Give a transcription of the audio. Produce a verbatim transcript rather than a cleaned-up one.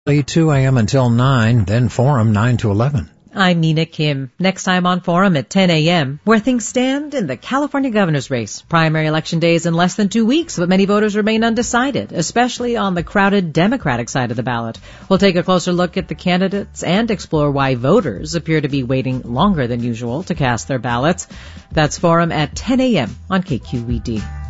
two a.m. until nine, then Forum nine to eleven. I'm Mina Kim. Next time on Forum at ten a.m., where things stand in the California governor's race. Primary election day is in less than two weeks, but many voters remain undecided, especially on the crowded Democratic side of the ballot. We'll take a closer look at the candidates and explore why voters appear to be waiting longer than usual to cast their ballots. That's Forum at ten a.m. on K Q E D.